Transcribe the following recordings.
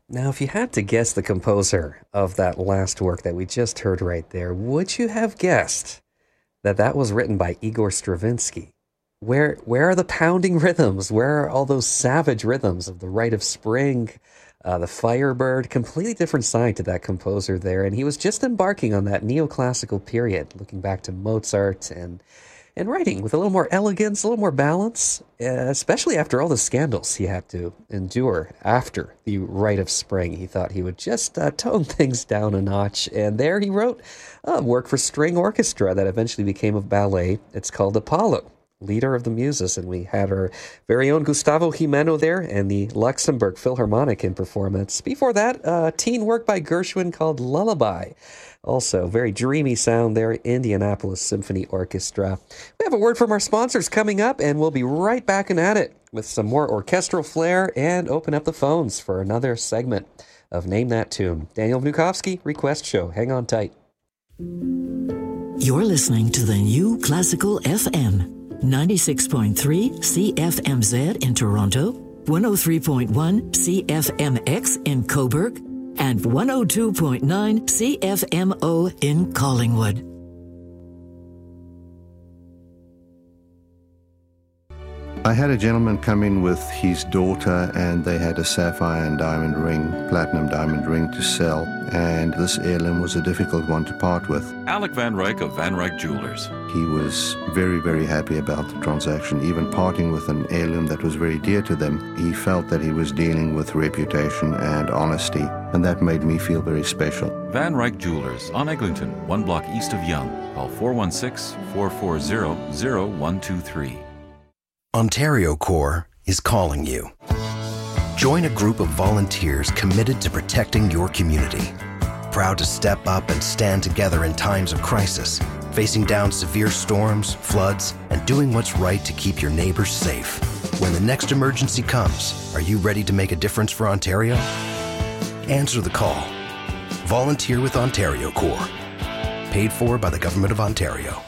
Now, if you had to guess the composer of that last work that we just heard right there, would you have guessed that that was written by Igor Stravinsky? Where are the pounding rhythms? Where are all those savage rhythms of the Rite of Spring, the Firebird? Completely different side to that composer there, and he was just embarking on that neoclassical period, looking back to Mozart and writing with a little more elegance, a little more balance, especially after all the scandals he had to endure after the Rite of Spring. He thought he would just tone things down a notch, and there he wrote a work for string orchestra that eventually became a ballet. It's called Apollo, Leader of the Muses, and we had our very own Gustavo Jimeno there and the Luxembourg Philharmonic in performance. Before that, a teen work by Gershwin called Lullaby. Also, very dreamy sound there, Indianapolis Symphony Orchestra. We have a word from our sponsors coming up, and we'll be right back and at it with some more orchestral flair and open up the phones for another segment of Name That Tune. Daniel Vnukovsky, Request Show. Hang on tight. You're listening to the New Classical FM. 96.3 CFMZ in Toronto, 103.1 CFMX in Cobourg, and 102.9 CFMO in Collingwood. I had a gentleman come in with his daughter, and they had a sapphire and diamond ring, platinum diamond ring to sell, and this heirloom was a difficult one to part with. Alec Van Ryk of Van Ryk Jewelers. He was very, very happy about the transaction, even parting with an heirloom that was very dear to them. He felt that he was dealing with reputation and honesty, and that made me feel very special. Van Ryk Jewelers on Eglinton, 1 block east of Yonge. Call 416-440-0123. Ontario Corps is calling you. Join a group of volunteers committed to protecting your community. Proud to step up and stand together in times of crisis, facing down severe storms, floods, and doing what's right to keep your neighbors safe. When the next emergency comes, are you ready to make a difference for Ontario? Answer the call. Volunteer with Ontario Corps. Paid for by the Government of Ontario.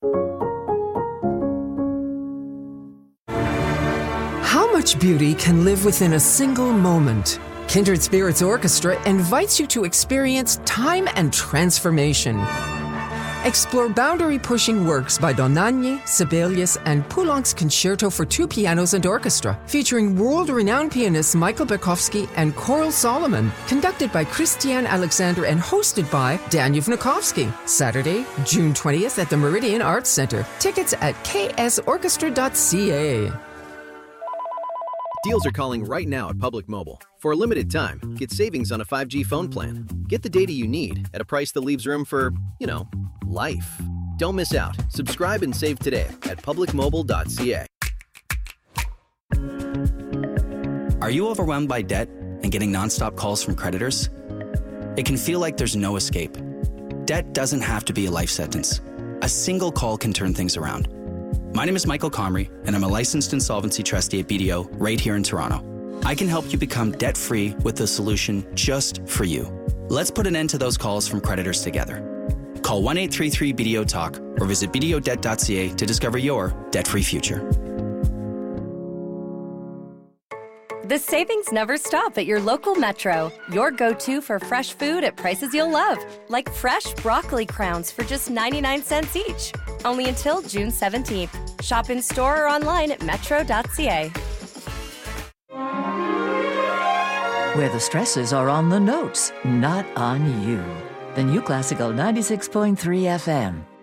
How much beauty can live within a single moment? Kindred Spirits Orchestra invites you to experience time and transformation. Explore boundary-pushing works by Dohnányi, Sibelius, and Poulenc's Concerto for 2 pianos and orchestra, featuring world-renowned pianists Michael Berkowski and Coral Solomon, conducted by Christiane Alexander and hosted by Daniel Vnukovsky. Saturday, June 20th at the Meridian Arts Centre. Tickets at ksorchestra.ca. Deals are calling right now at Public Mobile. For a limited time, get savings on a 5G phone plan. Get the data you need at a price that leaves room for, life. Don't miss out. Subscribe and save today at publicmobile.ca. Are you overwhelmed by debt and getting nonstop calls from creditors? It can feel like there's no escape. Debt doesn't have to be a life sentence. A single call can turn things around. My name is Michael Comrie, and I'm a licensed insolvency trustee at BDO right here in Toronto. I can help you become debt-free with a solution just for you. Let's put an end to those calls from creditors together. Call 1-833-BDO-TALK or visit bdodebt.ca to discover your debt-free future. The savings never stop at your local Metro. Your go-to for fresh food at prices you'll love, like fresh broccoli crowns for just 99 cents each. Only until June 17th. Shop in store or online at metro.ca. Where the stresses are on the notes, not on you. The New Classical 96.3 FM.